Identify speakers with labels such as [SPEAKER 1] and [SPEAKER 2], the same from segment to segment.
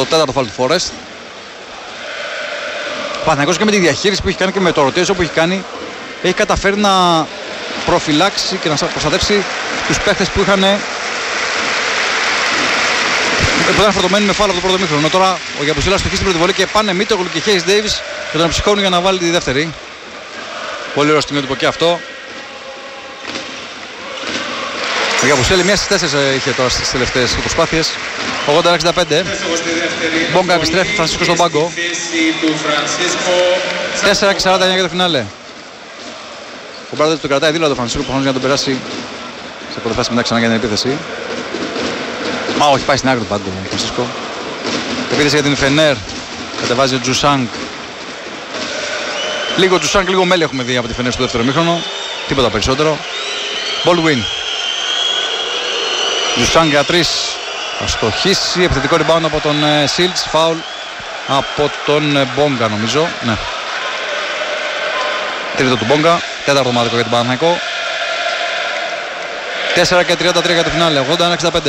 [SPEAKER 1] το τέταρτο φάουλ του Forest. Ο Παναθηναϊκός και με τη διαχείριση που έχει κάνει και με το ρωτέζο που έχει κάνει, έχει καταφέρει να προφυλάξει και να προστατεύσει τους παίχτες που ήταν φορτωμένοι με φάουλ από το πρώτο μήχρονο. Τώρα ο Γιαμπουσέλας στοχεί στην πρώτη βολή και πάνε Μίτογλου και Hayes Davis και τον ψυχώνουν για να βάλει τη δεύτερη. Πολύ ωραίο στιγμιότυπο και αυτό. Ο Γιαμπουσέλη μία στις 4 είχε τώρα στις τελευταίες προσπάθειες. 80-65. Μπόγκα επιστρέφει, Φρανσίσκο στον πάγκο. 4-49 για το φινάλε. Ο Μπράδος τον κρατάει δίπλα το Φρανσίσκο προφανώς για να τον περάσει σε πρώτη φάση μετά ξανά για την επίθεση. Μα όχι, πάει στην άκρη του πάγκο ο Φρανσίσκο. Επίθεση για την Φενέρ. Κατεβάζει ο Τζουσάνγκ. Λίγο Τζουσάνγκ, λίγο μέλη έχουμε δει από τη Φενέρ στο δεύτερο μήχρονο. Τίποτα περισσότερο. Baldwin. Τζουσάνγκ για 3. Θα στοχίσει. Επιθετικό rebound από τον Σίλτς. Φάουλ από τον Μπόγκα νομίζω. Ναι. Τρίτο του Μπόγκα. Τέταρτο μάτικο για τον Παναθηναϊκό. 4-33 για το φινάλε. 81-65.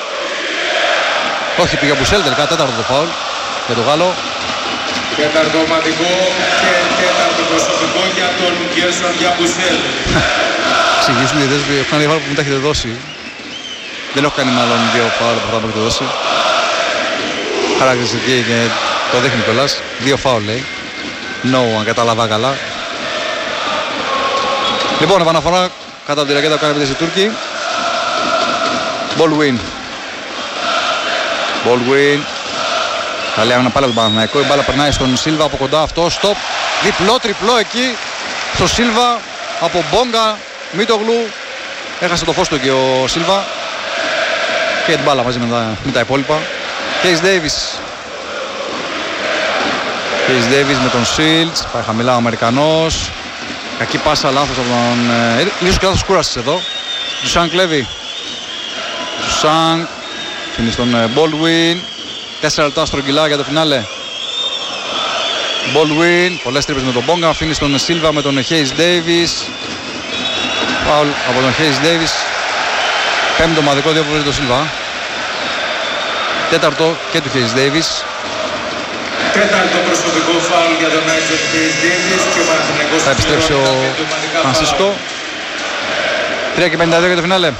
[SPEAKER 1] Όχι, πήγε ο Μπουσέλ τελικά. Τέταρτο το φάουλ για τον Γάλλο.
[SPEAKER 2] Τέταρτο ομαδικό και τέταρτο προσωπικό για τον Γκέρσον Γιαμπουσέλ.
[SPEAKER 1] Εξηγήσουν οι διαιτητές που έχουν φάουλ που μου τα έχετε δώσει. Δεν έχω κάνει μάλλον δύο φάουλ που θα μου έχετε δώσει. Χαρακτηριστική και το δείχνει κιόλας. Δύο φάουλ λέει. No, αν κατάλαβα καλά. Λοιπόν, επαναφορά κατά τη ρακέτα που κάνει επίθεση οι Τούρκοι. Baldwin. Baldwin. Καλή άμυνα πάλι από τον Παναθηναϊκό. Η μπάλα περνάει στον Σίλβα από κοντά αυτό. Στοπ. Διπλό, τριπλό εκεί. Στο Σίλβα από Μπόγκα. Μίτογλου. Έχασε το φως του και ο Σίλβα. Και την μπάλα μαζί με τα υπόλοιπα. Hayes Davis. Hayes Davis με τον Σίλτς. Πάει χαμηλά ο Αμερικανός. Κακή πάσα, λάθος από τον... ίσως και λάθος κούρασης εδώ. Τζουσάνγκ Λέβι. Τζουσάνγκ. Φινεί στον Baldwin. 4 λεπτά στρογγυλά για το φινάλε. Baldwin. Πολλές τρύπες με τον Μπόγκα. Φινεί στον Σίλβα με τον Hayes Davis. Φάουλ από τον Hayes Davis. Πέμπτο ομαδικό, δύο που βρει το Σίλβα. Τέταρτο και του Hayes Davis.
[SPEAKER 2] Τέταρτο προσωπικό φάουλ για τον Άιζεκ Hayes Davis και ο Παναθηναϊκός
[SPEAKER 1] θα επιστρέψει ο Φρανσίσκο. 3:52 για το φινάλε.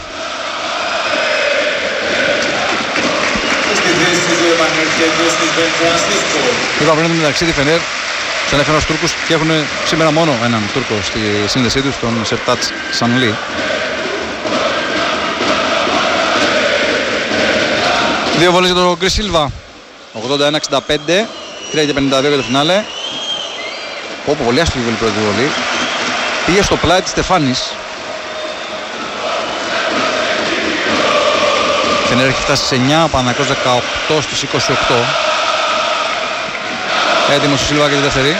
[SPEAKER 2] Στη θέση του επανέρχεται ο Μπεν Φρανσίσκο.
[SPEAKER 1] Είπαμε πριν μεταξύ τη Φενέρ, τους ανέφεραν τους Τούρκους και έχουν σήμερα μόνο έναν Τούρκο στη σύνδεσή τους, τον Σερτάτς Σανλή. Δύο βολές για τον Γκρι Σίλβα. 81-65, 3:52 για το φινάλε. Όπου πολύ άσχημη βολή πρώτη βολή. Πήγε στο πλάι της Στεφάνης. Φενέρ έχει φτάσει σε 9, Παναθηναϊκός 18 στις 28. Έτοιμος ο Σίλβα για τη δεύτερη.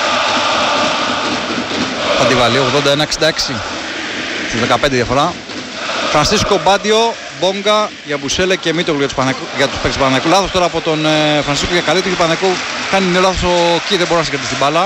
[SPEAKER 1] Θα τη βάλει, 81-66. Στις 15 διαφορά. Φρανσίσκο, Μπάντιο, Μπόγκα, Γιαμπουσέλε και Μίτογλου για τους παίκτες του Παναθηναϊκού. Λάθος τώρα από τον Φρανσίσκο για καλή του. Ο Παναθηναϊκού κάνει νέο λάθος, ο Κι δεν μπορεί να συγκρατήσει την μπάλα.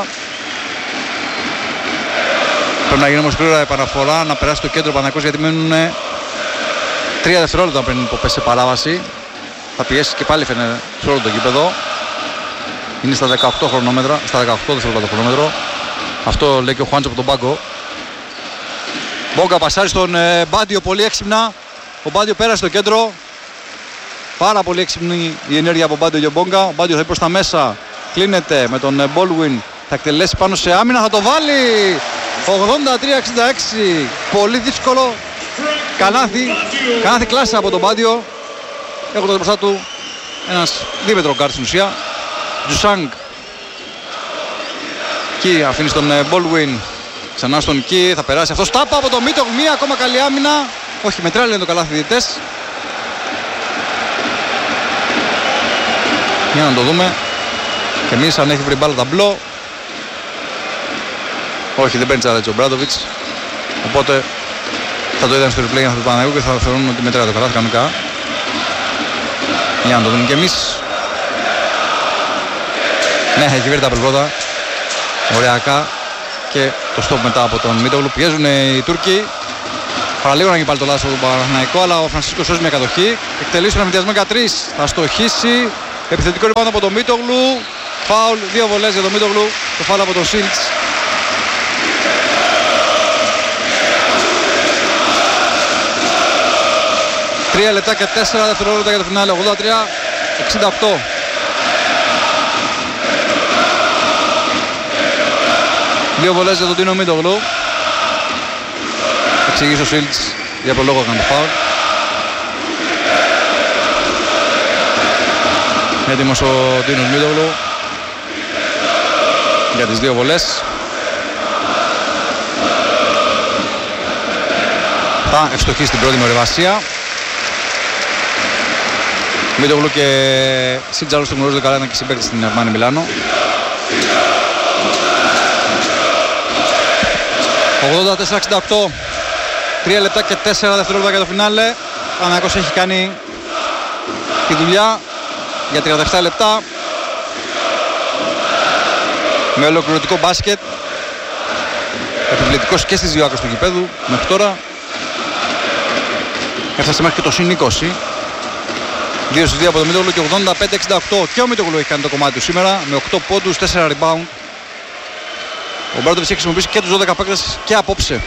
[SPEAKER 1] Πρέπει να γίνει όμως γρήγορα επαναφορά, να περάσει το κέντρο ο Παναθηναϊκός γιατί μένουν 3 δευτερόλεπτα πριν υποπέσει σε παράβαση. Θα πιέσει και πάλι φαίνεται σε όλο το γήπεδο. Είναι στα 18 χρονόμετρα, στα 18 δευτερόλεπτα το χρονόμετρο. Αυτό λέει και ο Χουάντσο από τον πάγκο. Μπόγκα πασάρει στον Μπάντιο πολύ έξυπνα. Ο Μπάντιο πέρασε στο κέντρο. Πάρα πολύ έξυπνη η ενέργεια από Μπάντιο για Μπόγκα. Ο Μπάντιο θα πει προς τα μέσα. Κλείνεται με τον Baldwin. Θα εκτελέσει πάνω σε άμυνα. Θα το βάλει. 83-66. Πολύ δύσκολο. Κανάθι κλάση από τον Μπάντιο. Έχοντας μπροστά του ένας δίμετρο γκάρτ στην ουσία. Τζουσάνγκ. Κι αφήνει στον Baldwin. Ξανά στον Κι, θα περάσει αυτό. Στάπα από το Μίτογλου, μία ακόμα καλή άμυνα. Όχι, μετράει λένε το καλάθι διαιτητές. Για να το δούμε. Και εμείς αν έχει βρει μπάλα ταμπλό. Όχι, δεν παίρνει τσάρετς ο Μπράντοβιτς. Οπότε θα το είδαν στο replay για να θα το και θα θεωρούν ότι μετράει το καλάθι κανονικά. Για να το δούμε και εμείς. Ναι, έχει βρει τα πελβότα. Ωριακά. Και το stop μετά από τον Μίτογλου. Πιέζουν οι Τούρκοι. Παραλίγο να γίνει πάλι το λάθος από τον Παναθηναϊκό, αλλά ο Φρανσίσκο σώζει μια κατοχή. Εκτελεί στον αμυντιασμό για 3. Θα στοχίσει. Επιθετικό rebound από τον Μίτογλου. Φάουλ, 2 βολές για τον Μίτογλου. Το φάουλ από τον Σίλτς. 3 λεπτά και 4 δευτερόλεπτα για το φινάλε. 83-68. Δύο βολές για τον Τίνο Μίτογλου. Εξηγήσει ο Σίλτς για ποιο λόγο έκανε το φάουλ. Έτοιμος ο Τίνος Μίτογλου για τις δύο βολές. Θα ευστοχίσει την πρώτη μορυβασία. Μίτογλου και Σίλτς άλλωστε γνωρίζονται καλά, ήταν και συμπαίκτες στην Αρμάνι Μιλάνο. 84-68. 3 λεπτά και 4 δευτερόλεπτα για το φινάλε. Ο Παναθηναϊκός έχει κάνει τη δουλειά για 37 λεπτά με ολοκληρωτικό μπάσκετ, επιβλητικός και στις δύο άκρες του γηπέδου μέχρι τώρα. Έφτασε μέχρι και το συν 20. 2-2 από τον Μίτογλου και 85-68. Και ο Μίτογλου έχει κάνει το κομμάτι του σήμερα με 8 πόντους, 4 rebound. Ο Μπράντοβιτς έχει χρησιμοποιήσει και τους 12 παίκτες και απόψε.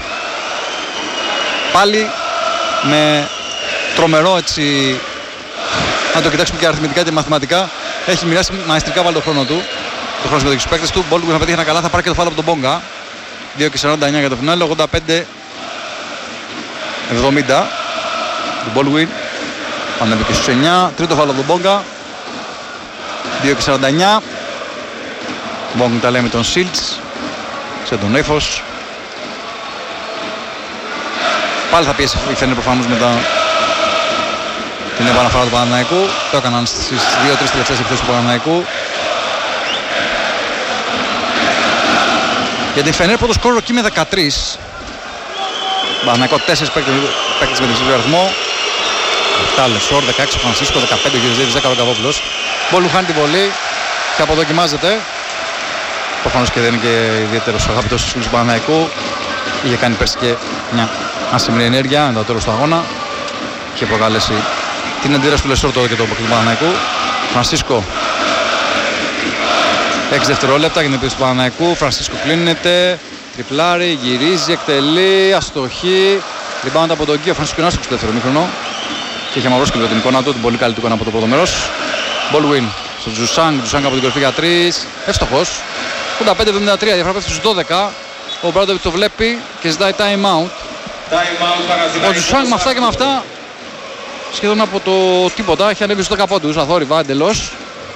[SPEAKER 1] Πάλι με τρομερό έτσι, αν το κοιτάξουμε και αριθμητικά και μαθηματικά, έχει μοιράσει μαεστρικά βάλει το χρόνο του. Το χρόνο με τους παίκτες του. Μπόλγουιν θα πετύχει ένα καλά, θα πάρει και το φάουλ από τον Μπόγκα. 2-49 για το φινάλε, 85-70. Του Μπόλγουιν. Ανέβηκε στους 9. Τρίτο φάουλ από τον Μπόγκα. 2-49. Μπόγκα τα λέει με τον Σίλτς. Σε τον Νέφος. Πάλι θα πιέσει η Φενέρ προφανώς μετά την επαναφορά του Παναθηναϊκού. Το έκαναν στις 2-3 τελευταίες επιθέσεις του Παναθηναϊκού. Για την Φενέρ πρώτο σκόρ ροκεί με 13. Παναθηναϊκό 4 παίκτες με διψήφιο αριθμό. 7 Λεσόρ, 16 Φρανσίσκο, 15 ο Γεωργίδης, 10 ο Καβόπουλος. Μπόλου χάνει την βολή και αποδοκιμάζεται. Προφανώς και δεν είναι και ιδιαίτερος αγαπητός στους φίλους του Παναθηναϊκού. Είχε κάνει πέρσι και μια άσημνη ενέργεια μετά το τέλος του αγώνα. Είχε προκαλέσει την αντίδραση του Λεσόρ τότε και το παιχνίδι του Παναθηναϊκού. Φρανσίσκο 6 δευτερόλεπτα για την επίθεση του Παναθηναϊκού. Φρανσίσκο κλείνεται, τριπλάρει, γυρίζει, εκτελεί, αστοχή. Rebound από τον Γκίο. Φρανσίσκο είναι άστοχος στο δεύτερο μήχρονο. Και είχε μαυρώσει και την εικόνα του, την πολύ καλή του εικόνα από το πρώτο μέρος. Μπολουίν στο Τζουσάνγκ από την κορυφή για 3. Εύστοχος. 85-73, διαφορά πέφτει στους 12. Ο Μπράντοβιτς το βλέπει και ζητάει time out. Ο Τζουσάνγκ με αυτά και με αυτά σχεδόν από το τίποτα έχει ανέβει στους 10 πόντους, αθόρυβα εντελώς.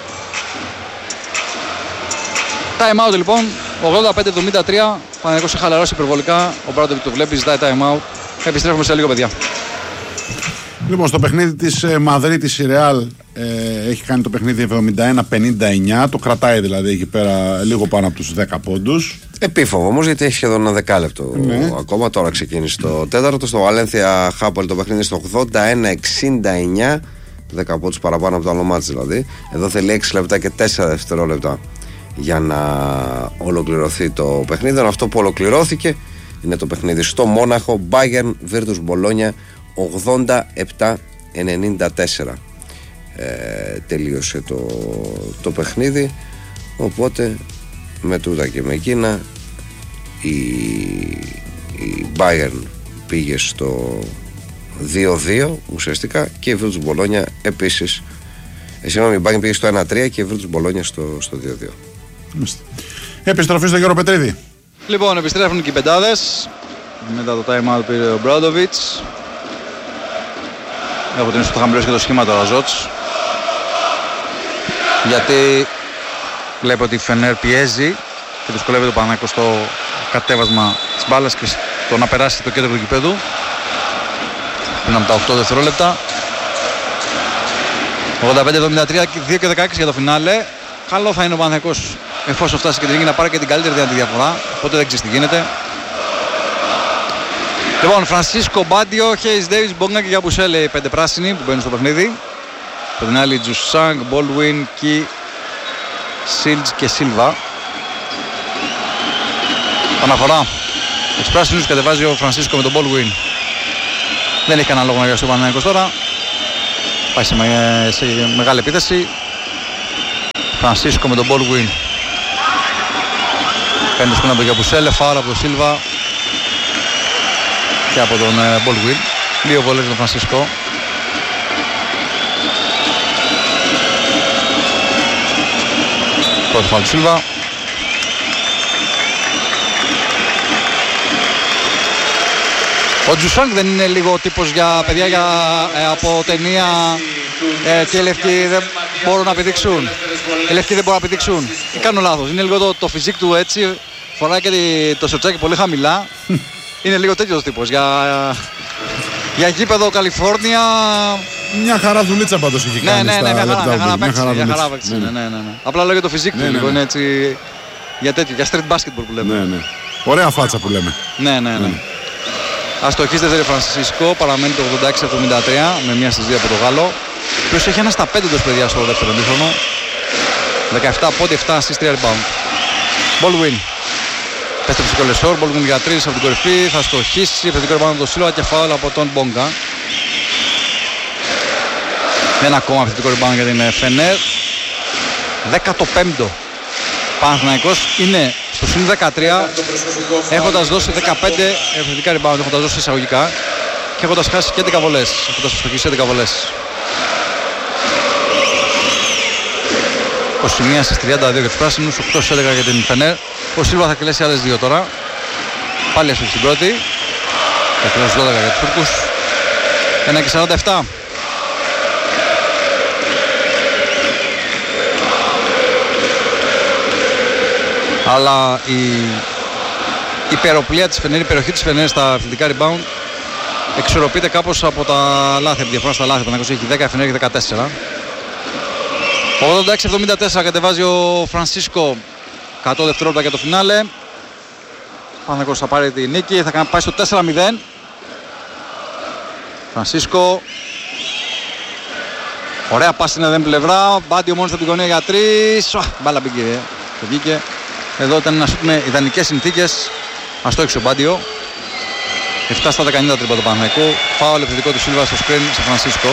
[SPEAKER 1] Time out λοιπόν, 85-73. Παναθηναϊκός έχει χαλαρώσει υπερβολικά. Ο Μπράντοβιτς το βλέπει, ζητάει time out. Επιστρέφουμε σε λίγο, παιδιά.
[SPEAKER 3] Λοιπόν, στο παιχνίδι της Μαδρίτης η Ρεάλ έχει κάνει το παιχνίδι 71-59. Το κρατάει δηλαδή εκεί πέρα λίγο πάνω από τους 10 πόντους.
[SPEAKER 4] Επίφοβο όμως γιατί έχει σχεδόν ένα δεκάλεπτο ακόμα. Τώρα ξεκίνησε το τέταρτο. Στο Βαλένθια Χάπολ το παιχνίδι στο 81-69. 10 πόντους παραπάνω από το άλλο μάτς δηλαδή. Εδώ θέλει 6 λεπτά και 4 δευτερόλεπτα για να ολοκληρωθεί το παιχνίδι. Αυτό που ολοκληρώθηκε είναι το παιχνίδι στο Μόναχο. Bayern Virtus Bologna 87-94 τελείωσε το παιχνίδι. Οπότε με τούτα και με εκείνα η Bayern πήγε στο 2-2 ουσιαστικά και η Virtus Bologna επίσης. Συγγνώμη, η Bayern πήγε στο 1-3 και η Virtus Bologna στο 2-2.
[SPEAKER 3] Επιστροφή στον Γιώργο Πετρίδη.
[SPEAKER 1] Λοιπόν, επιστρέφουν και οι πεντάδες. Μετά το time out πήρε ο Μπράντοβιτς. Από την ίσως το χαμηλώσει και το σχήμα τώρα Ζότς. Γιατί βλέπει ότι η Φενέρ πιέζει και δυσκολεύεται το Παναθηναϊκό στο κατέβασμα της μπάλας και στο να περάσει το κέντρο του γηπέδου. Πριν από τα 8 δευτερόλεπτα. 85-73, 2 και 16 για το φινάλε. Καλό θα είναι ο Παναθηναϊκός εφόσον φτάσει και την ρίγκη να πάρει και την καλύτερη δυνατή διαφορά. Οπότε δεν ξέρεις τι γίνεται. Λοιπόν, Φρανσίσκο, Μπάντιο, Χέις Ντέιβις, Μπόγκα και Γιαμπουσέλε, οι 5 πράσινοι που μπαίνουν στο παιχνίδι. Από την άλλη, Τζουσάνγκ, Μπόλουιν, Κι, Σίλτς και Σίλβα. Αναφορά. Τους πράσινους κατεβάζει ο Φρανσίσκο με τον Μπόλουιν. Δεν έχει κανένα λόγο να βιαστεί ο Παναθηναϊκός τώρα. Πάει σε μεγάλη επίθεση. Φρανσίσκο με τον Baldwin. Παίρνει το σκούνα από τον Γιαμπουσέλε, φάουλ από τον Σίλβα και από τον Baldwin. 2 βολές για τον Φρανσίσκο. Πρώτο φάουλ του Σίλβα. Ο Τζουσάνγκ δεν είναι λίγο τύπος για παιδιά από ταινία και οι λευκοί δεν μπορούν να επιδείξουν. Οι λευκοί δεν μπορούν να επιδείξουν. Ή κάνω λάθος. Είναι λίγο το φυσικ του έτσι. Φοράει και το σορτσάκι πολύ χαμηλά. Είναι λίγο τέτοιος τύπος. Για γήπεδο Καλιφόρνια.
[SPEAKER 3] Μια χαρά δουλίτσα πάντως έχει κάνει.
[SPEAKER 1] Ναι, μια χαρά παίξει. Απλά λέω για το φυσικ του λίγο. Είναι έτσι για τέτοιο, για street basketball που λέμε.
[SPEAKER 3] Ναι. Ωραία φάτσα που λέμε.
[SPEAKER 1] Ναι. Αστοχής δεύτερη Φρανσίσκο, παραμένει το 86-73 με μία στις 2 από το Γάλλο. Ο οποίος έχει 1 στα 5 τους παιδιά στο δεύτερο εμίχρονο. 17 πόντι, 7 assist, 3 rebound. Baldwin. Πέστρεψε ο Λεσόρ, Baldwin για 3 από την κορυφή. Θα στοχίσει, επιθετικό rebound από τον Σίλβα και φάουλ από τον Μπόγκα. Ένα ακόμα επιθετικό rebound για την Φενέρ. 15ο. Παναθηναϊκός είναι στο συν 13, έχοντας δώσει 15 επιθετικά rebound, έχοντας δώσει εισαγωγικά και έχοντας χάσει και 11 βολές, έχοντας στοχίσει 11 βολές. 21 στις 32 για τους πράσινους, 8 στις 11 για την Φενέρ. Ο Σίλβα θα κλέσει άλλες 2 τώρα. Πάλι αστοχή στην πρώτη. Θα κλέσει 12 για τους Τούρκους. 1 και 47. Αλλά η υπεροπλία της Φενέρ, η υπεροχή της Φενέρ στα αθλητικά rebound εξορροπείται κάπως από τα λάθη, από τη διαφορά στα λάθη. Ο Παναθηναϊκός έχει 10, η Φενέρ έχει 14. 86-74 κατεβάζει ο Φρανσίσκο, 100 δευτερόλεπτα για το φινάλε. Ο Παναθηναϊκός θα πάρει τη νίκη, θα πάει στο 4-0. Φρανσίσκο. Ωραία πάση στην αδέμ πλευρά, Μπάντιο μόνος από την γωνία για 3. Μπάλα μπήκε, το βγήκε. Εδώ ήταν ένα σούτ με ιδανικές συνθήκες. Αστόχησε ο Μπάντιο. 7 στα 19 τρίποντα του Παναθηναϊκού. Φάουλ επιθετικό του Σίλβα στο σκριν σε Φρανσίσκο.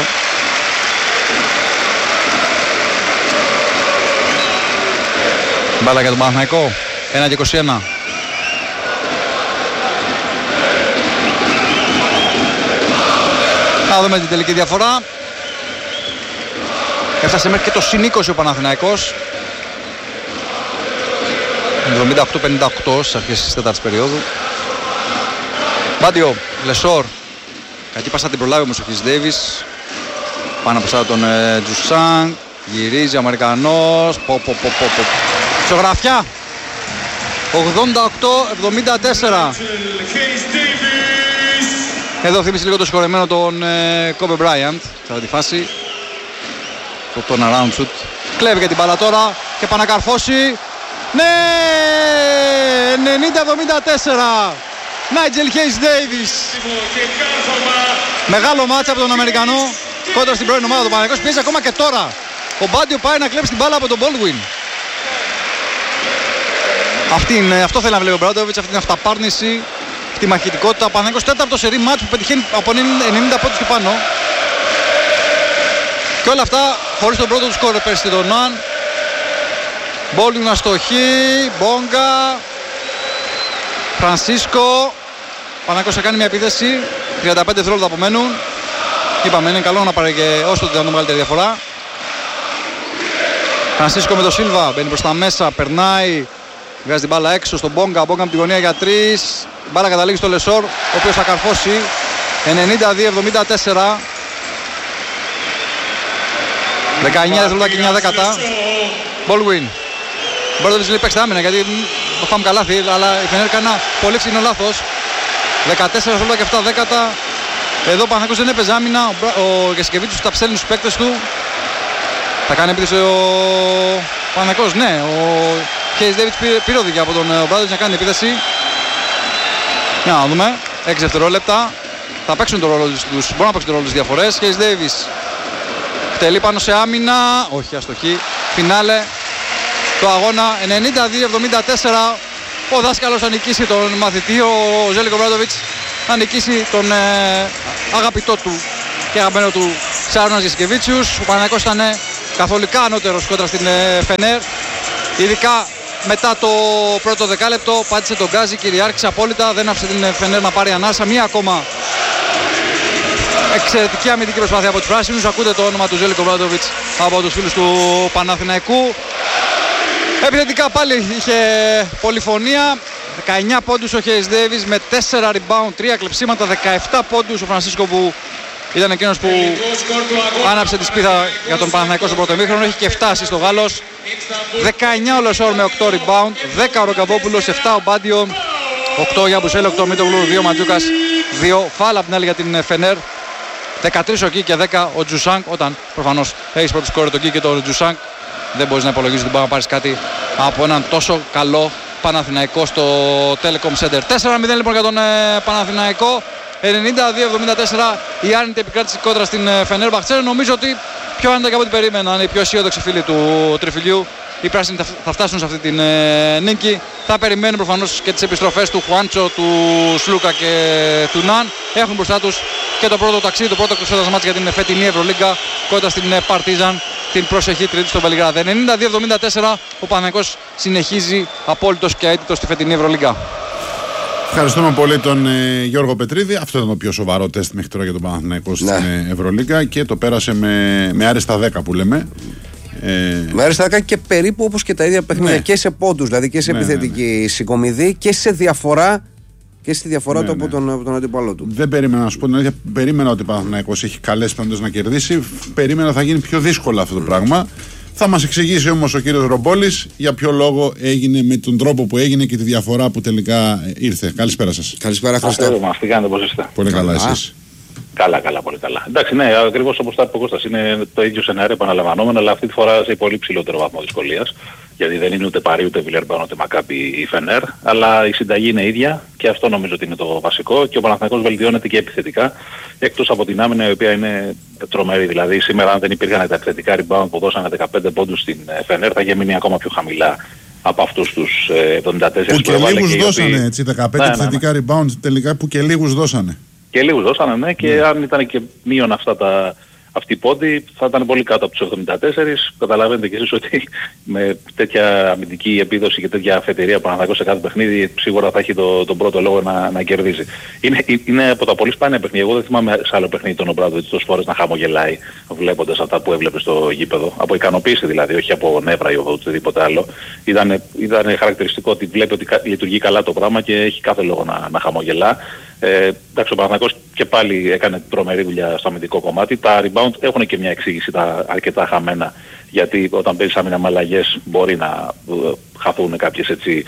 [SPEAKER 1] Μπάλα για τον Παναθηναϊκό. 1 και 21. Να δούμε την τελική διαφορά. Έφτασε μέχρι και το συν 20 ο Παναθηναϊκός. 78-58 στις αρχές της τέταρτης περίοδου. Μπάντιο, Λεσόρ. Κακή πάσα την προλάβει όμως ο Χις Ντέιβις. Πάνω από τον Τζουσάνγκ. Γυρίζει ο Αμερικανός. Ισογραφιά. 88-74. Εδώ θύμισε λίγο το συγχωρεμένο τον Κόμπε Μπράιαντ. Σε αυτή τη φάση. Το turnaround shoot. Κλέβει και την μπάλα τώρα και πάει να καρφώσει. Ναι! 90-74. Νάιτζελ Χέις Ντέιβις. Μεγάλο μάτσα από τον Αμερικανό κόντρα στην πρώην ομάδα του Παναθηναϊκός. Πιέζει ακόμα και τώρα. Ο Μπάντιο πάει να κλέψει την μπάλα από τον Baldwin. Αυτό θέλει να βλέπει ο Μπράντοβιτς. Αυτή είναι αυταπάρνηση, αυτή η μαχητικότητα. Ο Παναθηναϊκός τέταρτο σερί μάτς που πετυχαίνει από 90 πόντους και πάνω. Και όλα αυτά χωρίς τον πρώτο του σκόρ πέρσι τον Νουάν. Baldwin αστοχή, Μπόγκα, Φρανσίσκο. Παναθηναϊκός θα κάνει μια επίθεση. 35 δευτερόλεπτα απομένουν. Είπαμε είναι καλό να πάρει και όσο το δυνατόν μεγαλύτερη διαφορά. Φρανσίσκο με τον Σίλβα, μπαίνει προς τα μέσα, περνάει. Βγάζει την μπάλα έξω στον Μπόγκα, Μπόγκα από την γωνία για 3. Η μπάλα καταλήγει στο Λεσόρ, ο οποίος θα καρφώσει. 92-74. 19 δευτερόλεπτα και 9 δέκατα. Baldwin. Μπρόντοβιτς λέει παίξτε άμυνα γιατί το πάμε καλάθι, αλλά η Φενέρ κάνει ένα πολύ φθηνό λάθος. 14 δευτερόλεπτα και 7 δέκατα. Εδώ ο Παναθηναϊκός δεν έπαιζε άμυνα. Ο Γεσκεβίτσιος τα ψέλνει στους παίκτες του. Θα κάνει επίθεση ο Παναθηναϊκός. Ναι, ο Χέις Ντέιβιτς πυρώθηκε από τον Μπρόντοβιτς να κάνει επίθεση. Για να δούμε. 6 δευτερόλεπτα. Θα παίξουν τον ρόλο τους. Μπορούν να παίξουν τον ρόλο τους διαφορές. Χέις Ντέιβιτς τελεί πάνω σε άμυνα. Όχι, αστοχή. Φινάλε το αγώνα 92-74. Ο δάσκαλος θα νικήσει τον μαθητή, ο Ζέλικο Μπράντοβιτς θα νικήσει τον αγαπητό του και αγαπημένο του Σάρωνας Γεσκεβίτσιους. Ο Παναθηναϊκός ήταν καθολικά ανώτερος κόντρα στην Φενέρ. Ειδικά μετά το πρώτο δεκάλεπτο πάτησε τον γκάζι, κυριάρχησε απόλυτα, δεν άφησε την Φενέρ να πάρει ανάσα. Μία ακόμα εξαιρετική αμυντική προσπάθεια από τους πράσινους. Ακούτε το όνομα του Ζέλικο Βράντοβιτς από τους φίλους του Παναθηναϊκού. Επιθετικά πάλι είχε πολυφωνία. 19 πόντους ο Χέις Ντέιβις με 4 rebound, 3 κλεψίματα, 17 πόντους ο Φρανσίσκο που ήταν εκείνος που άναψε τη σπίθα για τον Παναθηναϊκό στο πρώτο ημίχρονο. Έχει και 7 στο Γάλλος. 19 ο Λεσόρ με 8 rebound, 10 ο Ροκαβόπουλος, 7 ο Μπάντιο, 8 ο Γιαμπουσέλ, 8 ο Μίτογλου, 2 ο Ματζούκας, 2 φάλα από την άλλη για την Φενέρ. 13 ο Κι και 10 ο Τζουσάνκ. Όταν προφανώς έχεις πρώτο σκόρ τον Κι και τον Τζουσάνκ, δεν μπορείς να υπολογίσεις ότι μπορεί να πάρεις κάτι από έναν τόσο καλό Παναθηναϊκό στο Telecom Center. 4-0 λοιπόν για τον Παναθηναϊκό. 92-74 η άρνητη επικράτηση κόντρα στην Φενέρμπαχτσε. Νομίζω ότι πιο άνετα και από ό,τι περίμεναν οι πιο αισιόδοξοι φίλοι του τριφυλιού. Οι πράσινοι θα φτάσουν σε αυτή την νίκη. Θα περιμένουν προφανώς και τις επιστροφές του Χουάντσο, του Σλούκα και του Ναν. Έχουν μπροστά τους και το πρώτο ταξίδι, το πρώτο κρουσέδας μάτς για την φετινή Ευρωλίγκα κόντρα στην Παρτίζαν την προσεχή Τρίτη στο Βελιγράδι. 92-74 ο Παναθηναϊκός συνεχίζει απόλυτος και αίτητος στη φετινή Ευρωλίγκα.
[SPEAKER 3] Ευχαριστούμε πολύ τον Γιώργο Πετρίδη. Αυτό ήταν το πιο σοβαρό τεστ μέχρι τώρα για τον Παναθηναϊκό στην Ευρωλίγκα και το πέρασε με άριστα 10 που λέμε.
[SPEAKER 4] Με άριστα 10 και περίπου όπως και τα ίδια παιχνίδια, και σε πόντους, δηλαδή και σε επιθετική συγκομιδή και σε διαφορά. Και στη διαφορά του από τον αντίπαλό του.
[SPEAKER 3] Δεν περίμενα να σου πω την αλήθεια. Περίμενα ότι ο Παναθηναϊκός έχει καλές πιθανότητες να κερδίσει. Περίμενα θα γίνει πιο δύσκολο αυτό το πράγμα. Θα μας εξηγήσει όμως ο κύριος Ρομπόλης για ποιο λόγο έγινε με τον τρόπο που έγινε και τη διαφορά που τελικά ήρθε. Καλησπέρα σας.
[SPEAKER 4] Καλησπέρα, Χριστό.
[SPEAKER 5] Τι κάνετε, πώς είστε?
[SPEAKER 3] Πολύ καλά, εσείς?
[SPEAKER 5] Καλά, πολύ καλά. Εντάξει, ναι, ακριβώς όπως τα είπε ο Κώστας, είναι το ίδιο σενάριο επαναλαμβανόμενο, αλλά αυτή τη φορά σε πολύ ψηλότερο βαθμό δυσκολίας. Γιατί δεν είναι ούτε Παρί, ούτε Βιλερμπάν, ούτε Μακάπι ή Φενέρ, αλλά η συνταγή είναι ίδια και αυτό νομίζω ότι είναι το βασικό. Και ο Παναθηναϊκός βελτιώνεται και επιθετικά, εκτός από την άμυνα η οποία είναι τρομερή. Δηλαδή σήμερα, αν δεν υπήρχαν τα επιθετικά rebound που δώσανε 15 πόντους στην Φενέρ, θα είχε μείνει ακόμα πιο χαμηλά από αυτούς τους 74
[SPEAKER 3] που και λίγους δώσανε, έτσι, 15 επιθετικά rebound τελικά που και λίγους δώσανε.
[SPEAKER 5] Και λίγους δώσανε, ναι, και αν ήταν και μείον αυτή η πόντη θα ήταν πολύ κάτω από τους 74. Καταλαβαίνετε κι εσείς ότι με τέτοια αμυντική επίδοση και τέτοια αφετηρία που αναδάκω σε κάθε παιχνίδι σίγουρα θα έχει τον πρώτο λόγο να κερδίζει. Είναι από τα πολύ σπάνια παιχνίδια. Εγώ δεν θυμάμαι σε άλλο παιχνίδι τον Ομπράδοβιτς τόσες φορές να χαμογελάει βλέποντας αυτά που έβλεπε στο γήπεδο. Από ικανοποίηση δηλαδή, όχι από νεύρα ή οτιδήποτε άλλο. Ήταν χαρακτηριστικό ότι βλέπει ότι λειτουργεί καλά το πράγμα και έχει κάθε λόγο να χαμογελά. Εντάξει, ο Παναθηναϊκός και πάλι έκανε τρομερή δουλειά στο αμυντικό κομμάτι. Τα rebound έχουν και μια εξήγηση, τα αρκετά χαμένα, γιατί όταν παίζεις άμυνα με αλλαγές μπορεί να χαθούν κάποιες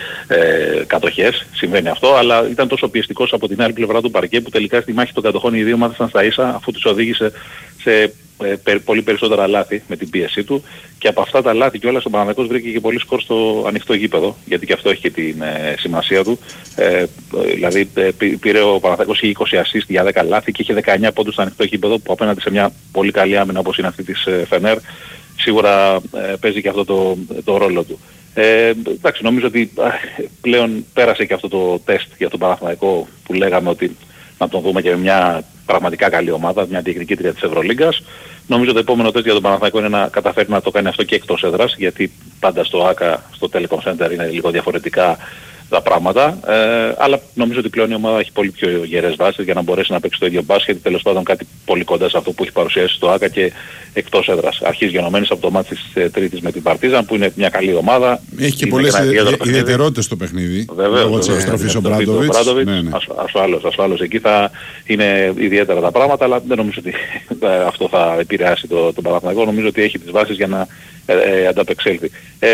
[SPEAKER 5] κατοχές, συμβαίνει αυτό, αλλά ήταν τόσο πιεστικός από την άλλη πλευρά του παρκέ που τελικά στη μάχη των κατοχών οι δύο ομάδες ήταν στα ίσα, αφού τους οδήγησε σε πολύ περισσότερα λάθη με την πίεσή του, και από αυτά τα λάθη κιόλας ο Παναθηναϊκός βρήκε και πολύ σκορ στο ανοιχτό γήπεδο, γιατί και αυτό έχει και την σημασία του. Δηλαδή πήρε ο Παναθηναϊκός 20 assist για 10 λάθη και είχε 19 πόντους στο ανοιχτό γήπεδο, που απέναντι σε μια πολύ καλή άμυνα όπως είναι αυτή της Φενέρ σίγουρα παίζει και αυτό το ρόλο του. Εντάξει, νομίζω ότι πλέον πέρασε και αυτό το τεστ για τον Παναθηναϊκό που λέγαμε ότι να τον δούμε και με μια πραγματικά καλή ομάδα, μια διεκδικήτρια της Ευρωλίγκας. Νομίζω το επόμενο τεστ για τον Παναθηναϊκό είναι να καταφέρει να το κάνει αυτό και εκτός έδρας, γιατί πάντα στο ΆΚΑ, στο Telecom Center είναι λίγο διαφορετικά τα πράγματα, αλλά νομίζω ότι πλέον η ομάδα έχει πολύ πιο γερές βάσεις για να μπορέσει να παίξει το ίδιο μπάσκετ, τέλος πάντων κάτι πολύ κοντά σε αυτό που έχει παρουσιάσει στο ΆΚΑ και εκτός έδρας. Αρχής γενομένης από το μάτι της Τρίτης με την Παρτίζαν, που είναι μια καλή ομάδα.
[SPEAKER 3] Έχει και πολλές ιδιαιτερότητες στο παιχνίδι.
[SPEAKER 5] Βεβαίως.
[SPEAKER 3] Της επιστροφής ο Μπράντοβιτς.
[SPEAKER 5] Ασφαλώς. Εκεί θα είναι ιδιαίτερα τα πράγματα, αλλά δεν νομίζω ότι αυτό θα επηρεάσει τον Παναθηναϊκό. Νομίζω ότι έχει τις βάσεις για να ανταπεξέλθει.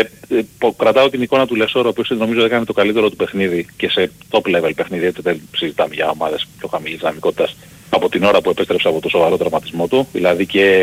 [SPEAKER 5] Κρατάω την εικόνα του Λεσόρ, ο οποίος νομίζω έκανε το καλύτερο του παιχνίδι και σε top level παιχνίδι, έτσι δεν συζητάμε για ομάδες πιο χαμηλής δυναμικότητας, από την ώρα που επέστρεψε από το σοβαρό τραυματισμό του, δηλαδή και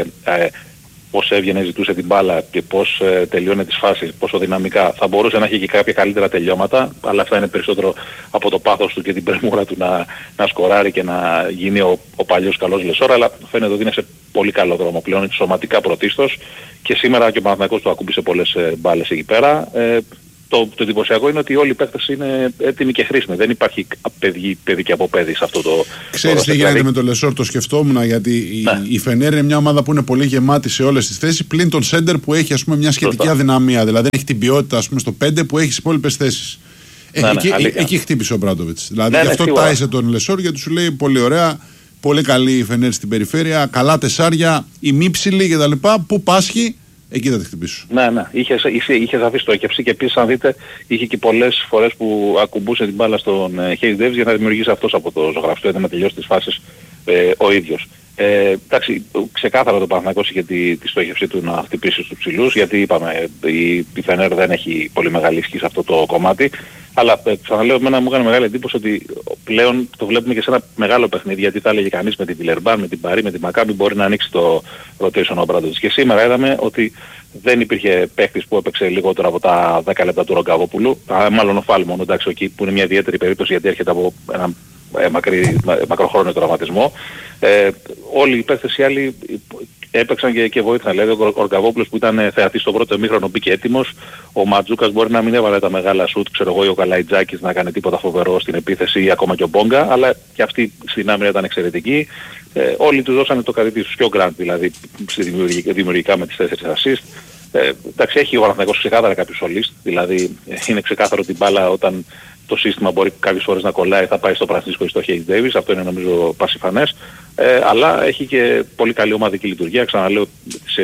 [SPEAKER 5] πώς έβγαινε, ζητούσε την μπάλα και πώς τελειώνε τις φάσεις, πόσο δυναμικά. Θα μπορούσε να έχει και κάποια καλύτερα τελειώματα, αλλά αυτά είναι περισσότερο από το πάθος του και την πρεμούρα του να σκοράρει και να γίνει ο παλιός καλός Λεσόρ, αλλά φαίνεται ότι είναι σε πολύ καλό δρόμο πλέον, είναι σωματικά πρωτίστως, και σήμερα και ο Παναθηναϊκός του ακούμπησε πολλές μπάλες εκεί πέρα. το εντυπωσιακό είναι ότι όλοι οι παίκτες είναι έτοιμοι και χρήσιμοι. Δεν υπάρχει παιδί και αποπέδι σε αυτό το.
[SPEAKER 3] Ξέρεις τι γίνεται με το Λεσόρ, το σκεφτόμουν, γιατί η Φενέρ είναι μια ομάδα που είναι πολύ γεμάτη σε όλες τις θέσεις, πλην τον σέντερ που έχει, ας πούμε, μια σχετική αδυναμία. Δηλαδή δεν έχει την ποιότητα, ας πούμε, στο 5 που έχει στις υπόλοιπες θέσεις. Εκεί χτύπησε ο Μπράντοβιτς. Δηλαδή γι' αυτό τάισε τον Λεσόρ, γιατί σου λέει πολύ ωραία, πολύ καλή η Φενέρ στην περιφέρεια, καλά τεσσάρια, ημίψιλη κτλ. Πού πάσχει. Εκεί θα τη χτυπήσω.
[SPEAKER 5] Ναι. Είχε αφήσει το έκευση και επίσης, αν δείτε, είχε και πολλές φορές που ακουμπούσε την μπάλα στον Hayes Davis για να δημιουργήσει αυτός από το ζωγραφιστό, να τελειώσει τις φάσεις ο ίδιος. Εντάξει, ξεκάθαρα το Παναθηναϊκός είχε τη στόχευσή του να χτυπήσει στους ψηλούς, γιατί είπαμε η Φενέρ δεν έχει πολύ μεγάλη ισχύ σε αυτό το κομμάτι. Αλλά ξαναλέω, εμένα μου έκανε μεγάλη εντύπωση ότι πλέον το βλέπουμε και σε ένα μεγάλο παιχνίδι, γιατί θα έλεγε κανείς με την Βιλερμπάν, με την Παρί, με την Μακάμπι μπορεί να ανοίξει το rotation ο Μπράντοβιτς. Και σήμερα είδαμε ότι δεν υπήρχε παίκτης που έπαιξε λιγότερο από τα 10 λεπτά του Ρογκαβόπουλου, μάλλον ο Φάλμον, εντάξει, εκεί που είναι μια ιδιαίτερη περίπτωση γιατί έρχεται από ένα μακροχρόνιο τραυματισμό. Όλοι οι παίκτες οι άλλοι έπαιξαν και βοήθησαν. Δηλαδή ο Ρογκαβόπουλος που ήταν θεατής στο πρώτο ημίχρονο μπήκε έτοιμος. Ο Ματζούκας μπορεί να μην έβαλε τα μεγάλα σουτ, ξέρω εγώ, ή ο Καλαϊτζάκης να κάνει τίποτα φοβερό στην επίθεση, ή ακόμα και ο Μπόγκα, αλλά και αυτοί στην άμυνα ήταν εξαιρετικοί. Όλοι τους δώσανε το κάτι τους, και ο Γκραντ δηλαδή δημιουργικά με τις 4 assist. Εντάξει, έχει ο Παναθηναϊκός ξεκάθαρα κάποιους solist, δηλαδή είναι ξεκάθαρο την μπάλα όταν το σύστημα μπορεί κάποιες φορές να κολλάει, θα πάει στο Πρανσίσκο ή στο Hayes Davis, αυτό είναι νομίζω πασιφανές, αλλά έχει και πολύ καλή ομαδική λειτουργία, ξαναλέω σε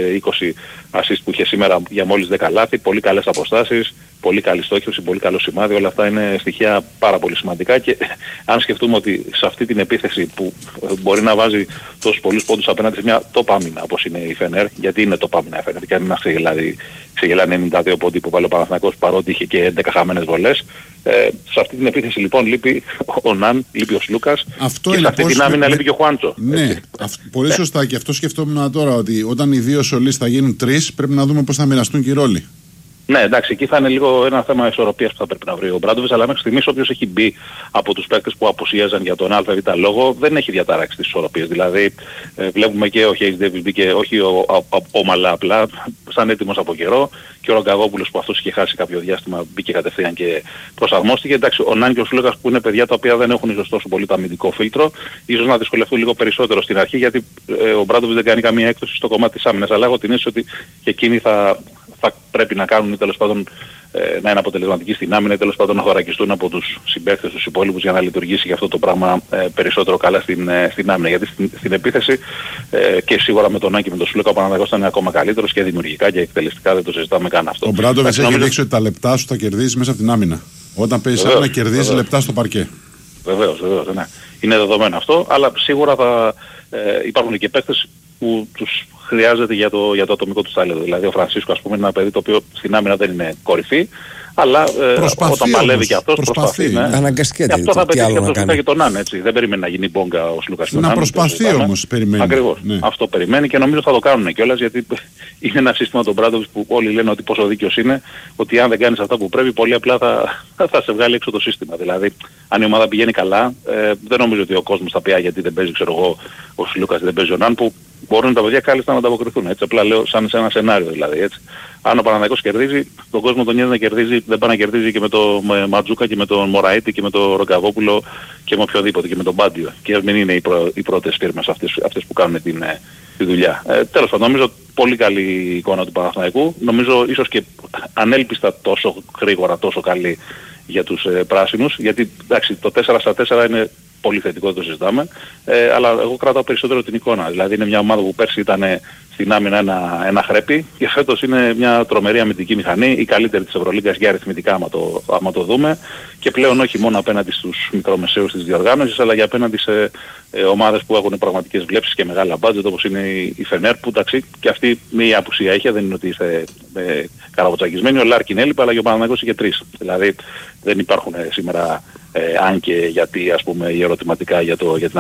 [SPEAKER 5] 20 assist που είχε σήμερα για μόλις 10 λάθη, πολύ καλές αποστάσεις, πολύ καλή στόχευση, πολύ καλό σημάδι, όλα αυτά είναι στοιχεία πάρα πολύ σημαντικά και αν σκεφτούμε ότι σε αυτή την επίθεση που μπορεί να βάζει τόσους πολλούς πόντους απέναντι σε μια top άμυνα όπως είναι η Φενέρ, γιατί είναι top άμυνα η Φενέρ και αν να ξεγελάνε 92 πόντοι που βάλει ο Παναθηναϊκός παρότι είχε και 11 χαμένες βολές. Σε αυτή την επίθεση λοιπόν λείπει ο Ναν, λείπει ο Σλούκας και σε αυτή την άμυνα λείπει και ο Χουάντσο.
[SPEAKER 3] Ναι, πολύ σωστά και αυτό σκεφτόμουν τώρα ότι όταν οι δύο σολείς θα γίνουν 3 πρέπει να δούμε πώς θα μοιραστούν και οι ρόλοι.
[SPEAKER 5] Ναι, εντάξει, εκεί θα είναι λίγο ένα θέμα ισορροπίας που θα πρέπει να βρει ο Μπράντοβιτς, αλλά μέχρι στιγμής όποιος έχει μπει από τους παίκτες που απουσίαζαν για τον ΑΒ λόγο δεν έχει διαταράξει τις ισορροπίες. Δηλαδή βλέπουμε και ο Hayes Davis μπήκε όχι όμαλα απλά, σαν έτοιμος από καιρό και ο Ρογκαβόπουλος που αυτός είχε χάσει κάποιο διάστημα μπήκε κατευθείαν και προσαρμόστηκε. Εντάξει, ο Νάν και ο Σλούκας που είναι παιδιά τα οποία δεν έχουν ίσως τόσο πολύ το αμυντικό φίλτρο, ίσως να δυσκολευτούν λίγο περισσότερο στην αρχή γιατί ο Μπράντοβιτς δεν κάνει καμία έκπτωση στο κομμάτι της άμυνας, αλλά έχω την αίσθηση ότι και εκείνοι θα πρέπει να κάνουν τέλος πάντων να είναι αποτελεσματικοί στην άμυνα ή τέλος πάντων να θωρακιστούν από τους συμπαίκτες τους υπόλοιπους για να λειτουργήσει και αυτό το πράγμα περισσότερο καλά στην άμυνα. Γιατί στην επίθεση και σίγουρα με τον Νάκη και με τον Σλούκα ο Παναθηναϊκός ήταν ακόμα καλύτερος και δημιουργικά και εκτελεστικά δεν το συζητάμε καν αυτό.
[SPEAKER 3] Ο Μπράντοβιτς έχει δείξει ότι τα λεπτά σου θα κερδίσεις μέσα από την άμυνα. Όταν παίζεις άμυνα κερδίζεις λεπτά στο παρκέ.
[SPEAKER 5] Βεβαίως, ναι. Είναι δεδομένο αυτό, αλλά σίγουρα θα υπάρχουν και παίκτες που τους χρειάζεται για το ατομικό του ταλέντο. Δηλαδή ο Φρανσίσκο ας πούμε είναι ένα παιδί το οποίο στην άμυνα δεν είναι κορυφή, αλλά όταν παλεύει και αυτός προσπαθεί. Ναι.
[SPEAKER 4] Αναγκαστικά
[SPEAKER 5] και αυτό θα πετύχει αυτό και τον Άν, έτσι. Δεν περιμένει να γίνει μπόγκα ο Σλούκας.
[SPEAKER 3] Να προσπαθεί όμως, περιμένει.
[SPEAKER 5] Ακριβώς. Ναι. Αυτό περιμένει και νομίζω θα το κάνουν κιόλας γιατί είναι ένα σύστημα των Μπράντοβιτς που όλοι λένε ότι πόσο δίκαιος είναι, ότι αν δεν κάνεις αυτά που πρέπει πολύ απλά θα σε βγάλει έξω το σύστημα. Δηλαδή αν η ομάδα πηγαίνει καλά, δεν νομίζω ότι ο κόσμος θα πει γιατί δεν παίζει ξέρω εγώ ο Σλούκας, δεν παίζει ο Ναν που μπορούν τα παιδιά κάλλιστα να ανταποκριθούν. Έτσι απλά λέω σαν σε ένα σενάριο δηλαδή έτσι. Αν ο Παναθηναϊκός κερδίζει, τον κόσμο τον νοιάζει να κερδίζει, δεν πάει να κερδίζει και με τον Ματζούκα και με τον Μωραΐτη και με τον Ρογκαβόπουλο και με οποιοδήποτε και με τον Μπάντιο. Και μην είναι οι πρώτες φίρμες αυτές που κάνουν τη δουλειά. Τέλος πάντων, νομίζω πολύ καλή εικόνα του Παναθηναϊκού. Νομίζω ίσως και ανέλπιστα τόσο γρήγορα, τόσο καλή για τους πράσινους. Γιατί εντάξει, το 4-4 είναι πολύ θετικό, δεν το συζητάμε. Αλλά εγώ κρατάω περισσότερο την εικόνα. Δηλαδή είναι μια ομάδα που πέρσι ήταν στην άμυνα ένα χρέπι και φέτος είναι μια τρομερή αμυντική μηχανή, η καλύτερη της Ευρωλίγκας για αριθμητικά άμα το δούμε και πλέον όχι μόνο απέναντι στους μικρομεσαίους της διοργάνωσης αλλά και απέναντι σε ομάδες που έχουν πραγματικές βλέψεις και μεγάλα μπάτζετ όπως είναι η Φενέρ που εντάξει και αυτή μία απουσία είχε, δεν είναι ότι είστε καραβοτσακισμένοι, ο Λάρκιν έλειπε αλλά και ο Παναθηναϊκός είχε 3. Δηλαδή δεν υπάρχουν σήμερα αν και γιατί ας πούμε οι ερωτηματικά για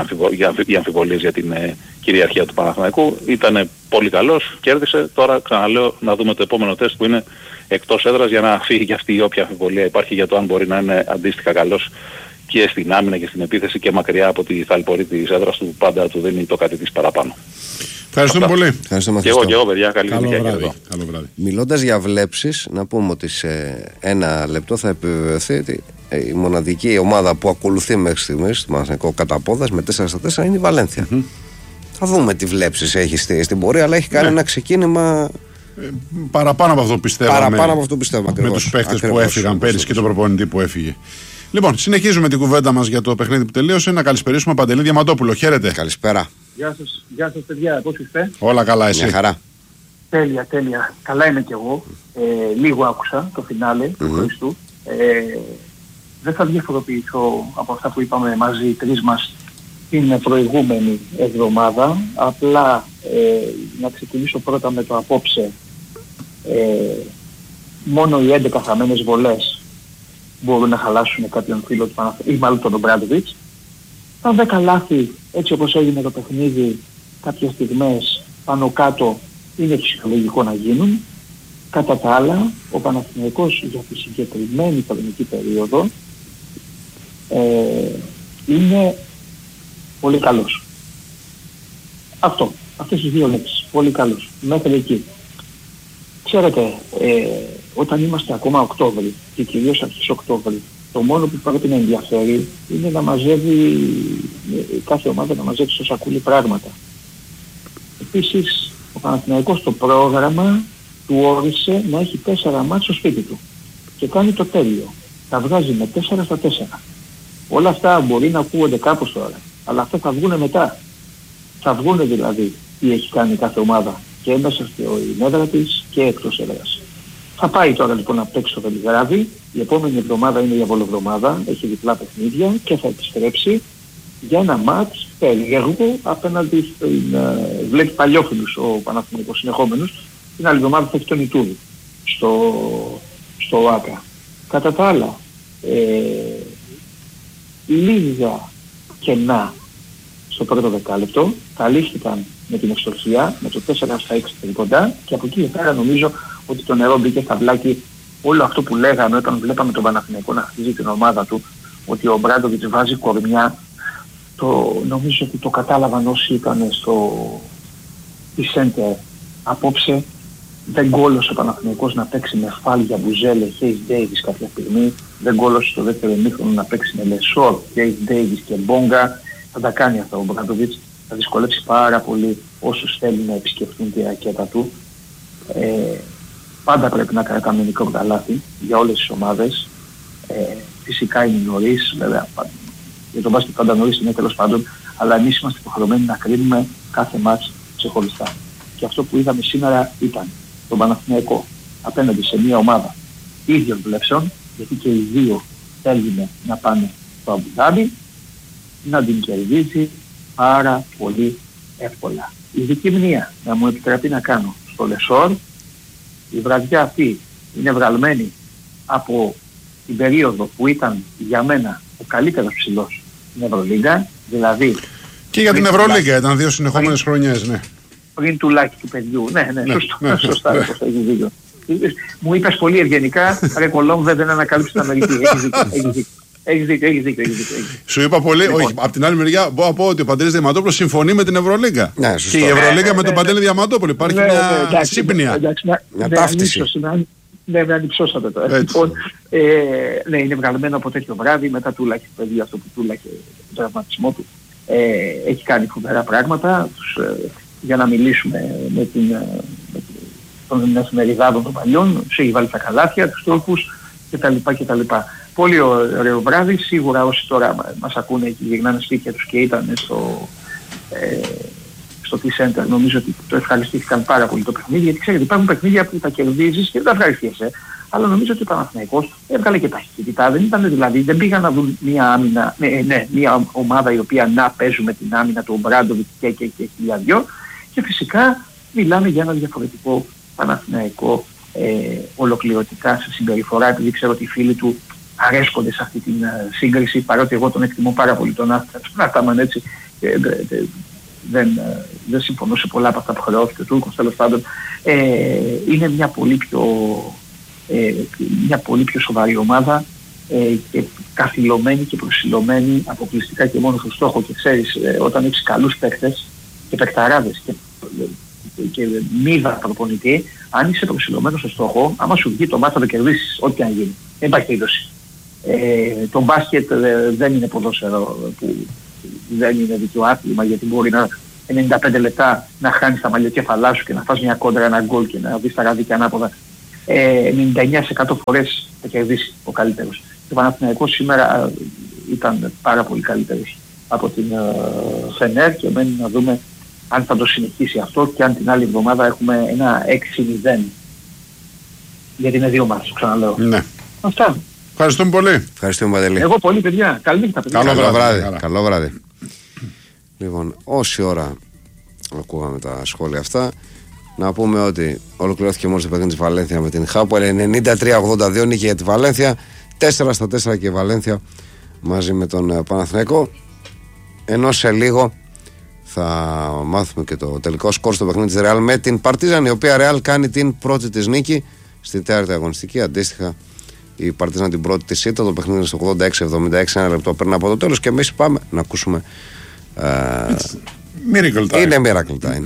[SPEAKER 5] οι αμφιβολίες για την κυριαρχία του Παναθηναϊκού ήταν πολύ καλός, κέρδισε, τώρα ξαναλέω να δούμε το επόμενο τεστ που είναι εκτός έδρας για να φύγει και αυτή η όποια αμφιβολία υπάρχει για το αν μπορεί να είναι αντίστοιχα καλός και στην άμυνα και στην επίθεση και μακριά από τη θαλπορή της έδρας του πάντα του δίνει το κάτι της παραπάνω.
[SPEAKER 3] Ευχαριστούμε πολύ.
[SPEAKER 5] Και εγώ, παιδιά, καλή
[SPEAKER 3] Καλό βράδυ.
[SPEAKER 4] Μιλώντας για βλέψεις, να πούμε ότι σε ένα λεπτό θα επιβεβαιωθεί ότι η μοναδική ομάδα που ακολουθεί μέχρι στιγμής στο Παναθηναϊκό κατά πόδας με 4-4 είναι η Βαλένθια. Θα δούμε τι βλέψεις έχει στην πορεία, αλλά έχει κάνει ένα ξεκίνημα.
[SPEAKER 3] Παραπάνω από αυτό
[SPEAKER 4] πιστεύαμε.
[SPEAKER 3] Με τους παίκτες που έφυγαν πέρυσι και τον προπονητή που έφυγε. Λοιπόν, συνεχίζουμε την κουβέντα μας για το παιχνίδι που τελείωσε. Να καλησπερίσουμε Παντελή Διαμαντόπουλο. Χαίρετε.
[SPEAKER 4] Καλησπέρα.
[SPEAKER 6] Γεια σας παιδιά, πώς είστε?
[SPEAKER 3] Όλα καλά, εσύ?
[SPEAKER 4] Μια χαρά.
[SPEAKER 6] Τέλεια. Καλά είμαι κι εγώ. Λίγο άκουσα το φινάλε του Χριστού. Δεν θα διαφοροποιηθώ από αυτά που είπαμε μαζί οι τρεις μας την προηγούμενη εβδομάδα. Απλά να ξεκινήσω πρώτα με το απόψε. Μόνο οι 11 χαμένες βολές μπορούν να χαλάσουν κάποιον φίλο του Παναθηναϊκού ή μάλλον τον Ομπράντοβιτς. Τα 10 λάθη, έτσι όπως έγινε το παιχνίδι κάποιες στιγμές πάνω κάτω, είναι φυσιολογικό να γίνουν. Κατά τα άλλα, ο Παναθηναϊκός για τη συγκεκριμένη χρονική περίοδο είναι πολύ καλός. Αυτές τις δύο λέξεις, πολύ καλός, μέχρι εκεί. Ξέρετε, όταν είμαστε ακόμα Οκτώβρη και κυρίως αρχές Οκτώβρη, το μόνο που πρέπει να ενδιαφέρει είναι να μαζεύει, κάθε ομάδα να μαζεύει στο σακούλι πράγματα. Επίσης, ο Παναθηναϊκός το πρόγραμμα του όρισε να έχει 4 μάτς στο σπίτι του και κάνει το τέλειο. Τα βγάζει με 4-4. Όλα αυτά μπορεί να ακούγονται κάπως τώρα, αλλά αυτά θα βγουν μετά. Θα βγουν δηλαδή τι έχει κάνει κάθε ομάδα και μέσα στην έδρα της και εκτός έδρας. Θα πάει τώρα λοιπόν να παίξει στο Βελιγράδι. Η επόμενη εβδομάδα είναι η διαβολοβδομάδα, έχει διπλά παιχνίδια και θα επιστρέψει για ένα μάτς περίεργο απέναντι στην βλέπει παλιόφιλους ο Παναθηναϊκός συνεχόμενος. Την άλλη εβδομάδα θα έχει τον Ιτούδη στο ΟΑΚΑ. Κατά τα άλλα, λίγα κενά στο πρώτο δεκάλεπτο καλύφθηκαν με την ευστοχία, με το 4-6 κοντά και από εκεί και πέρα νομίζω ότι το νερό μπήκε στα βλάκι όλο αυτό που λέγαμε όταν βλέπαμε τον Παναθηναϊκό να χτίζει την ομάδα του, ότι ο Μπράντοβιτς βάζει κορμιά. Νομίζω ότι το κατάλαβαν όσοι ήταν στο Center απόψε. Δεν κόλωσε ο Παναθηναϊκός να παίξει με Φάλια, Μπουζέλε, Χέις Ντέιβις κάποια στιγμή. Δεν κόλωσε το δεύτερο ημίχρονο να παίξει με Λεσόρ, Χέις Ντέιβις και Μπόγκα. Θα τα κάνει αυτά ο Μπράντοβιτς. Θα δυσκολέψει πάρα πολύ όσους θέλουν να επισκεφτούν τη ρακέτα του. Πάντα πρέπει να κρατάμε μικρό καλάθι για όλες τις ομάδες. Φυσικά είναι νωρίς, βέβαια. Για τον μπάσκετ πάντα νωρίς είναι τέλος πάντων, αλλά εμείς είμαστε υποχρεωμένοι να κρίνουμε κάθε μάτς ξεχωριστά. Και αυτό που είδαμε σήμερα ήταν τον Παναθηναϊκό απέναντι σε μια ομάδα ίδιων βλέψεων, γιατί και οι δύο θέλουν να πάνε στο Αμπουδάμπι, να την κερδίσει πάρα πολύ εύκολα. Η δική μνήμα να μου επιτρέπει να κάνω στο Λεσόρ, η βραδιά αυτή είναι βγαλμένη από την περίοδο που ήταν για μένα ο καλύτερος ψηλός στην Ευρωλίγκα, δηλαδή...
[SPEAKER 3] Και για την Ευρωλίγκα ήταν 2 συνεχόμενες χρονιές, ναι.
[SPEAKER 6] Πριν του Λάκη του παιδιού, σωστά, έχεις δίκιο. Μου είπες πολύ ευγενικά, ρε Κολόμβε δεν ανακαλύψει τα μερική, έχεις δίκιο.
[SPEAKER 3] Σου είπα πολύ, όχι, από την άλλη μεριά μπορώ να πω ότι ο Παντελής Διαμαντόπουλος συμφωνεί με την Ευρωλίγκα. Και η Ευρωλίγκα με τον Παντελή Διαμαντόπουλο, υπάρχει μια σύμπνοια.
[SPEAKER 4] Μια ταύτιση.
[SPEAKER 6] Ναι, με ανυψώσατε τώρα. Λοιπόν, ναι, είναι βγαλμένο από τέτοιο βράδυ, μετά τούλαχε το παιδί αυτό που τούλαχε τον τραυματισμό του. Έχει κάνει φοβερά πράγματα για να μιλήσουμε με των εφημεριδάδων των παλιών, τους έχει βάλει τα καλάθια, τους τρόπους κτλ. Πολύ ωραίο βράδυ, σίγουρα όσοι τώρα μας ακούνε και γυρνάνε σπίτια τους και ήταν στο T-Center, νομίζω ότι το ευχαριστήθηκαν πάρα πολύ το παιχνίδι, γιατί ξέρετε υπάρχουν παιχνίδια που τα κερδίζεις και δεν τα ευχαριστήσαι, αλλά νομίζω ότι ο Παναθηναϊκός έβγαλε και ταχύτητα, δεν πήγαν να δουν μια άμυνα, μια ομάδα η οποία να παίζουμε την άμυνα του Ομπράντοβιτς και χιλιαδιό, και φυσικά μιλάμε για ένα διαφορετικό Παναθηναϊκό ολοκληρωτικά σε συμπεριφορά, επειδή ξέρω ότι οι φίλοι του αρέσκονται σε αυτή την σύγκριση, παρότι εγώ τον εκτιμώ πάρα πολύ τον Άσταμαν, έτσι δεν συμφωνώ σε πολλά από αυτά που χρεώθηκε ο Τούρκος, τέλος πάντων. Είναι μια πολύ πιο σοβαρή ομάδα και καθυλωμένη και προσιλωμένη αποκλειστικά και μόνο στο στόχο, και ξέρεις όταν έχεις καλούς παίκτες και παικταράδες και και μίδα προπονητή, αν είσαι προσιλωμένος στο στόχο, άμα σου βγει το μάτι θα το κερδίσεις, ό,τι και αν γίνει. Δεν υπάρχει περίπτωση. Το μπάσκετ δεν είναι ποδόσφαιρο που δεν είναι δίκαιο άθλημα, γιατί μπορεί να 95 λεπτά να χάνεις τα μαλλιοκέφαλά σου και να φας μια κόντρα, ένα γκολ και να δεις τα ραδίκια ανάποδα. 99% φορές θα κερδίσει ο καλύτερος. Το Παναθηναϊκός σήμερα ήταν πάρα πολύ καλύτερος από την Φενέρ και μένει να δούμε αν θα το συνεχίσει αυτό και αν την άλλη εβδομάδα έχουμε ένα 6-0. Γιατί είναι 2 μάτς, ξαναλέω.
[SPEAKER 3] Ναι.
[SPEAKER 6] Αυτά.
[SPEAKER 3] Ευχαριστούμε πολύ.
[SPEAKER 4] Ευχαριστούμε, Παντελή.
[SPEAKER 6] Εγώ πολύ, παιδιά. Καλή νύχτα, παιδιά.
[SPEAKER 4] Καλό βράδυ. Λοιπόν, όση ώρα ακούγαμε τα σχόλια αυτά, να πούμε ότι ολοκληρώθηκε μόλις το παιχνίδι της Βαλένθια με την Χάπολ. 93-82 νίκη για τη Βαλένθια. 4-4 και η Βαλένθια μαζί με τον Παναθηναϊκό. Ενώ σε λίγο θα μάθουμε και το τελικό σκορ στο παιχνίδι της Ρεάλ με την Παρτίζαν, η οποία Ρεάλ κάνει την πρώτη της νίκη στη 4η αγωνιστική. Αντίστοιχα η Παρτίζαν την πρώτη της ήττα. Το παιχνίδι είναι στο 86-76, ένα λεπτό πριν από το τέλος και εμείς πάμε να ακούσουμε.
[SPEAKER 3] Miracle time.
[SPEAKER 4] Είναι Miracle time.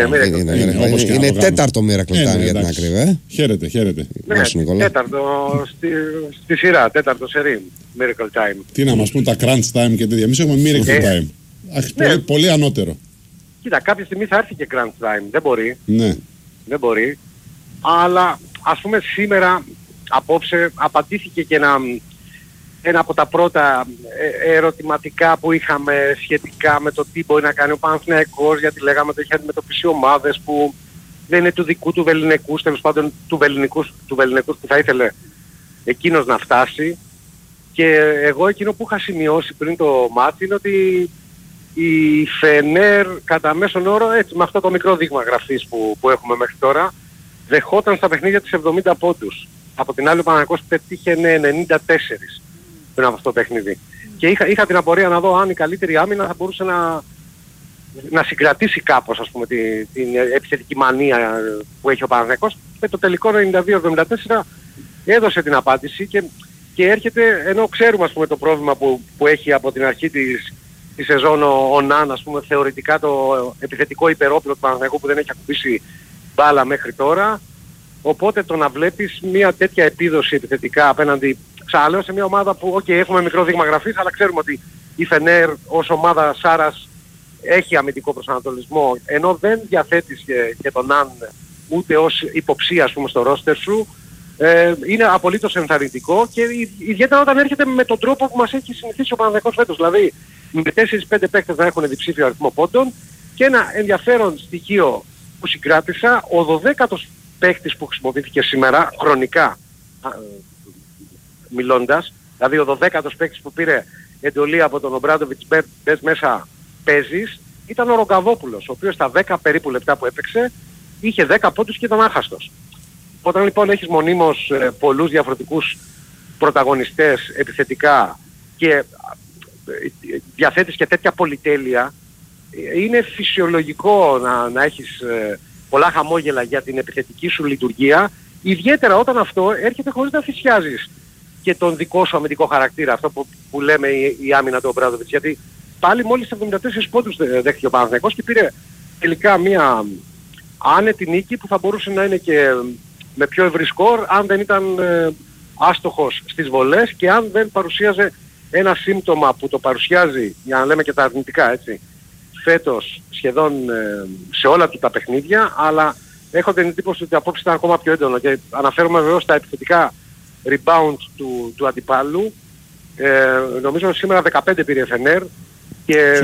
[SPEAKER 4] Είναι τέταρτο Miracle time για την ακρίβεια.
[SPEAKER 3] Χαίρετε.
[SPEAKER 7] Τέταρτο στη σειρά, τέταρτο σερί Miracle time.
[SPEAKER 3] Τι να μας πούν τα crunch time και τέτοια. Εμείς έχουμε Miracle time. Πολύ ανώτερο.
[SPEAKER 7] Κοίτα, κάποια στιγμή θα έρθει και crunch time. Δεν μπορεί.
[SPEAKER 3] Ναι.
[SPEAKER 7] Δεν μπορεί. Αλλά ας πούμε σήμερα, απόψε, απαντήθηκε και ένα από τα πρώτα ερωτηματικά που είχαμε σχετικά με το τι μπορεί να κάνει ο Παναθηναϊκός, γιατί λέγαμε ότι έχει αντιμετωπίσει ομάδες που δεν είναι του δικού του βελληνικούς, τέλος πάντων του βελληνικούς που θα ήθελε εκείνος να φτάσει. Και εγώ εκείνο που είχα σημειώσει πριν το μάτι είναι ότι η Φενέρ κατά μέσον όρο, έτσι με αυτό το μικρό δείγμα γραφής που έχουμε μέχρι τώρα, δεχόταν στα παιχνίδια της 70 πόντους. Από την άλλη ο Παναθηναϊκός πετύχε 94 πριν από αυτό το παιχνίδι. Και είχα την απορία να δω αν η καλύτερη άμυνα θα μπορούσε να συγκρατήσει κάπως, ας πούμε, την επιθετική μανία που έχει ο Παναθηναϊκός. Και το τελικό 92-74 έδωσε την απάντηση και έρχεται, ενώ ξέρουμε, ας πούμε, το πρόβλημα που έχει από την αρχή τη σεζόν ο Ναν, ας πούμε, θεωρητικά το επιθετικό υπερόπλο του Παναθηναϊκού που δεν έχει ακουμπήσει μπάλα μέχρι τώρα. Οπότε το να βλέπεις μια τέτοια επίδοση επιθετικά απέναντι, ξαναλέω, σε μια ομάδα που έχουμε μικρό δείγμα γραφής, αλλά ξέρουμε ότι η Φενέρ ως ομάδα Σάρας έχει αμυντικό προσανατολισμό, ενώ δεν διαθέτεις και τον Ναν ούτε ως υποψία, ας πούμε, στο ρόστερ σου, είναι απολύτως ενθαρρυντικό και ιδιαίτερα όταν έρχεται με τον τρόπο που μας έχει συνηθίσει ο Παναθηναϊκός φέτος, δηλαδή με 4-5 παίκτες να έχουν διψήφιο αριθμό πόντων. Και ένα ενδιαφέρον στοιχείο που συγκράτησα, ο 12ος παίκτης που χρησιμοποιήθηκε σήμερα, χρονικά μιλώντας, δηλαδή ο 12ος παίκτης που πήρε εντολή από τον Ομπράντοβιτς, μπες μέσα παίζεις, ήταν ο Ρογκαβόπουλος, ο οποίος στα 10 περίπου λεπτά που έπαιξε είχε 10 πόντους και ήταν άχαστος. Όταν λοιπόν έχεις μονίμως πολλούς διαφορετικούς πρωταγωνιστές επιθετικά και διαθέτεις και τέτοια πολυτέλεια, είναι φυσιολογικό να έχεις πολλά χαμόγελα για την επιθετική σου λειτουργία, ιδιαίτερα όταν αυτό έρχεται χωρίς να θυσιάζεις και τον δικό σου αμυντικό χαρακτήρα, αυτό που λέμε η άμυνα του Ομπράντοβιτς. Γιατί πάλι μόλις 74 πόντους δέχτηκε ο Παναθηναϊκός και πήρε τελικά μια άνετη νίκη που θα μπορούσε να είναι και με πιο ευρύ σκορ αν δεν ήταν άστοχος στις βολές και αν δεν παρουσίαζε ένα σύμπτωμα που το παρουσιάζει, για να λέμε και τα αρνητικά, έτσι, φέτος σχεδόν σε όλα του τα παιχνίδια, αλλά έχω την εντύπωση ότι απόψε ήταν ακόμα πιο έντονο και αναφέρομαι βεβαίως στα επιθετικά rebound του αντιπάλου. Νομίζω σήμερα 15 πήρε Φενέρ και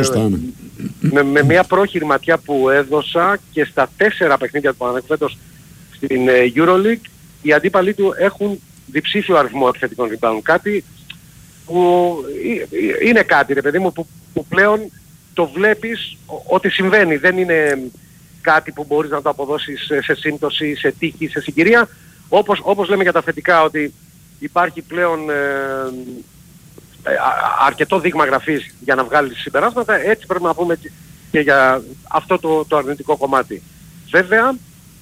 [SPEAKER 7] με μια πρόχειρη ματιά που έδωσα και στα 4 παιχνίδια του Παναθηναϊκού φέτος στην EuroLeague, οι αντίπαλοι του έχουν διψήφιο αριθμό επιθετικών rebound. Κάτι που είναι κάτι, ρε παιδί μου, που πλέον το βλέπεις ότι συμβαίνει. Δεν είναι κάτι που μπορείς να το αποδώσεις σε σύμπτωση, σε τύχη, σε συγκυρία. Όπως λέμε για τα θετικά, ότι υπάρχει πλέον αρκετό δείγμα γραφής για να βγάλεις συμπεράσματα, έτσι πρέπει να πούμε και για αυτό το αρνητικό κομμάτι. Βέβαια,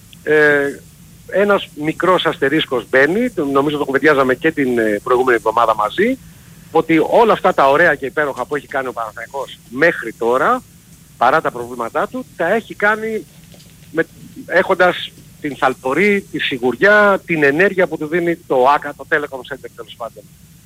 [SPEAKER 7] ένας μικρός αστερίσκος μπαίνει, νομίζω το κουβεντιάζαμε και την προηγούμενη εβδομάδα μαζί, ότι όλα αυτά τα ωραία και υπέροχα που έχει κάνει ο Παναθηναϊκός μέχρι τώρα, παρά τα προβλήματά του, τα έχει κάνει έχοντας την θαλπορή, τη σιγουριά, την ενέργεια που του δίνει το ΆΚΑ, το Telecom Center τέλος πάντων.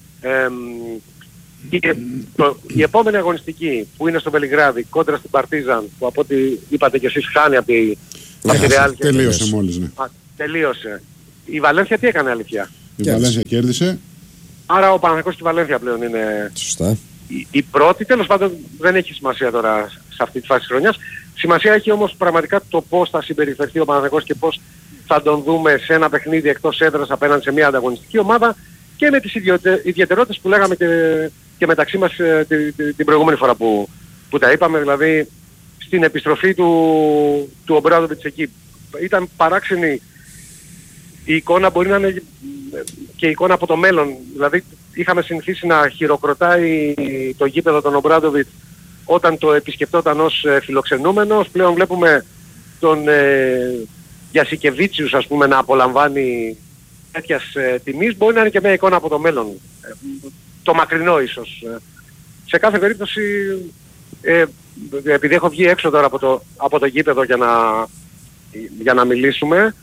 [SPEAKER 7] Η επόμενη αγωνιστική που είναι στο Βελιγράδι κόντρα στην Παρτίζαν, που από ό,τι είπατε και εσείς χάνει από τη Ρεάλ.
[SPEAKER 3] Τελείωσε μόλις, ναι.
[SPEAKER 7] Τελείωσε. Η Βαλένθια τι έκανε αλήθεια?
[SPEAKER 3] Η Βαλένθια κέρδισε.
[SPEAKER 7] Άρα ο Παναθηναϊκός στη Βαλένθια πλέον είναι
[SPEAKER 4] σωστά.
[SPEAKER 7] Η πρώτη. Τέλος πάντων δεν έχει σημασία τώρα σε αυτή τη φάση της χρονιάς. Σημασία έχει όμως πραγματικά το πώς θα συμπεριφερθεί ο Παναθηναϊκός και πώς θα τον δούμε σε ένα παιχνίδι εκτός έδρας απέναντι σε μια ανταγωνιστική ομάδα και με τις ιδιαιτερότητες που λέγαμε και μεταξύ μας την προηγούμενη φορά που τα είπαμε, δηλαδή στην επιστροφή του Ομπράδοβιτς εκεί. Ήταν παράξενη η εικόνα, μπορεί να είναι και η εικόνα από το μέλλον. Δηλαδή είχαμε συνηθίσει να χειροκροτάει το γήπεδο τον Ομπράδοβιτς όταν το επισκεπτόταν ως φιλοξενούμενος. Πλέον βλέπουμε τον Γιασικεβίτσιους ας πούμε να απολαμβάνει τέτοιας τιμής. Μπορεί να είναι και μια εικόνα από το μέλλον. Το μακρινό ίσως. Σε κάθε περίπτωση, επειδή έχω βγει έξω τώρα από το γήπεδο για να μιλήσουμε,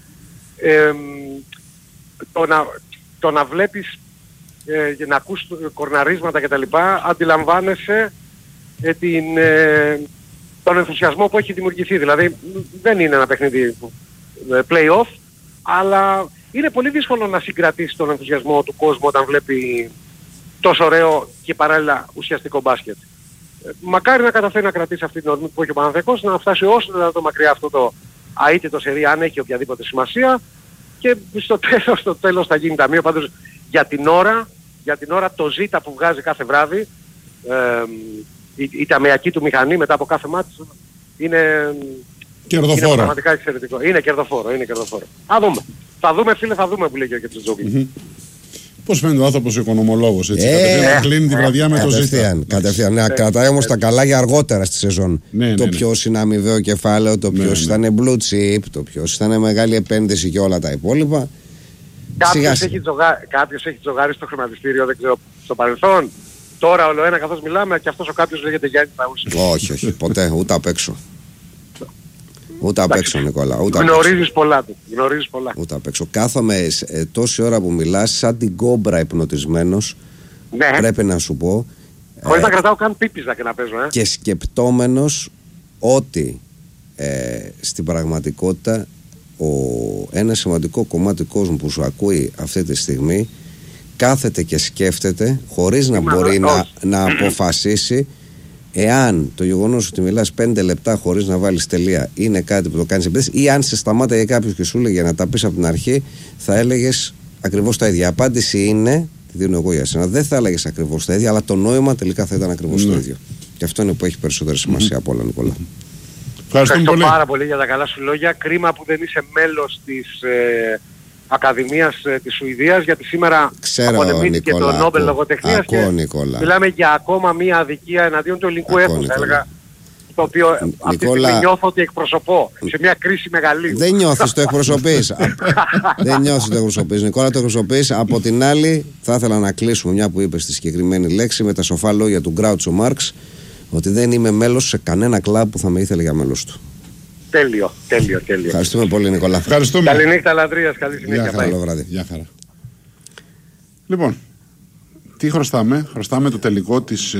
[SPEAKER 7] το να βλέπεις και να ακούς κορναρίσματα κτλ. Αντιλαμβάνεσαι τον ενθουσιασμό που έχει δημιουργηθεί. Δηλαδή δεν είναι ένα παιχνίδι play-off, αλλά είναι πολύ δύσκολο να συγκρατήσει τον ενθουσιασμό του κόσμου όταν βλέπει τόσο ωραίο και παράλληλα ουσιαστικό μπάσκετ. Μακάρι να καταφέρει να κρατήσει αυτή την ορμή που έχει ο Παναθηναϊκός, να φτάσει όσο δυνατόν μακριά αυτό το αίτητο σερί, αν έχει οποιαδήποτε σημασία, και στο τέλος θα γίνει ταμείο. Πάντως για την ώρα το ζήτα που βγάζει κάθε βράδυ, η ταμεακή του μηχανή μετά από κάθε μάτς είναι πραγματικά εξαιρετικό. Είναι κερδοφόρο. Θα δούμε φίλε, θα δούμε που λέει και ο Κετσοτζόγλου.
[SPEAKER 3] Πώς φαίνεται ο άνθρωπος ο οικονομολόγος, έτσι, κατευθείαν κλείνει τη βραδιά με το ζήτα.
[SPEAKER 4] Κατευθείαν, ναι, κρατάει όμως τα καλά για αργότερα στη σεζόν. Το ποιος είναι αμοιβαίο κεφάλαιο, το ποιος ήταν blue chip, το ποιος ήταν μεγάλη επένδυση και όλα τα υπόλοιπα.
[SPEAKER 7] Κάποιος έχει τζογάρει στο χρηματιστήριο, δεν ξέρω, στο παρελθόν. Τώρα όλο ένα καθώς μιλάμε και αυτός ο κάποιος λέγεται Γιάννη Παούσης.
[SPEAKER 4] Όχι, ποτέ, ούτε απ' έξω. Ούτε απ' έξω, Νικόλα.
[SPEAKER 7] Γνωρίζεις πολλά.
[SPEAKER 4] Ούτε απ' έξω. Κάθομαι τόση ώρα που μιλάς σαν την κόμπρα υπνοτισμένος. Ναι. Πρέπει να σου πω.
[SPEAKER 7] Χωρίς να κρατάω καν πίπιζα και να παίζω.
[SPEAKER 4] Και σκεπτόμενος ότι στην πραγματικότητα ένα σημαντικό κομμάτι του κόσμου που σου ακούει αυτή τη στιγμή κάθεται και σκέφτεται χωρίς να μπορεί να αποφασίσει εάν το γεγονός ότι μιλάς 5 λεπτά χωρίς να βάλεις τελεία είναι κάτι που το κάνεις επίτηδες, ή αν σε σταμάταγε κάποιος και σου έλεγε να τα πεις από την αρχή, θα έλεγες ακριβώς τα ίδια. Η απάντηση είναι, τη δίνω εγώ για σένα, δεν θα έλεγες ακριβώς τα ίδια, αλλά το νόημα τελικά θα ήταν ακριβώς το ίδιο. Και αυτό είναι που έχει περισσότερη σημασία από όλα, Νικόλα.
[SPEAKER 7] Ευχαριστώ πάρα πολύ για τα καλά σου λόγια. Κρίμα που δεν είσαι μέλος της Ακαδημίας της Σουηδίας, γιατί σήμερα απονεμήθηκε το Νόμπελ Λογοτεχνίας και μιλάμε για ακόμα μία αδικία εναντίον του ελληνικού έθνους, θα έλεγα, το οποίο αυτή τη στιγμή νιώθω ότι εκπροσωπώ σε μια κρίση μεγαλύτερη.
[SPEAKER 4] Δεν νιώθεις, το εκπροσωπείς. Δεν νιώθεις, το εκπροσωπείς, Νικόλα, το εκπροσωπείς. Από την άλλη, θα ήθελα να κλείσουμε, μια που είπες τη συγκεκριμένη λέξη, με τα σοφά λόγια του Γκράουτσο Μάρξ, ότι δεν είμαι μέλος σε κανένα κλαμπ που θα με ήθελε για μέλος του.
[SPEAKER 7] Τέλειο.
[SPEAKER 4] Ευχαριστούμε πολύ, Νικόλα.
[SPEAKER 3] Ευχαριστούμε.
[SPEAKER 7] Καληνύχτα, Λατρείας, καλή συνέχεια.
[SPEAKER 4] Καλό βράδυ.
[SPEAKER 3] Γεια χαρά. Λοιπόν, τι χρωστάμε? Χρωστάμε το τελικό της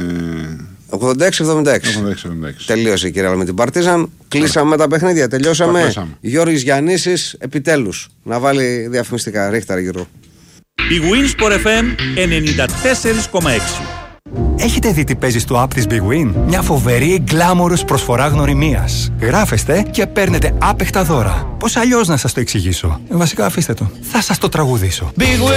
[SPEAKER 4] 86-76. Τελείωσε, κύριε, με την Παρτίζαν. Κλείσαμε τα παιχνίδια, τελειώσαμε. Γιώργης Γιαννήσης, επιτέλους, να βάλει διαφημιστικά. Ρίχτα, Γιώργο.
[SPEAKER 8] Η Winsport FM 94,6.
[SPEAKER 9] Έχετε δει τι παίζει στο app της Big Win? Μια φοβερή γκλάμορος προσφορά γνωριμίας. Γράφεστε και παίρνετε άπεχτα δώρα. Πώς αλλιώς να σας το εξηγήσω? Βασικά αφήστε το. Θα σας το τραγουδήσω. Big Win.